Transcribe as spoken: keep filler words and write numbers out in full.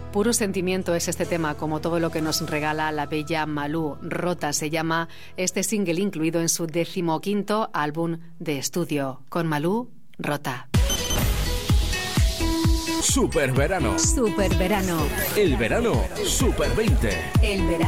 Puro sentimiento es este tema, como todo lo que nos regala la bella Malú. Rota se llama este single incluido en su decimoquinto álbum de estudio. Con Malú, Rota. Super verano. Super verano. El verano Super veinte. El verano.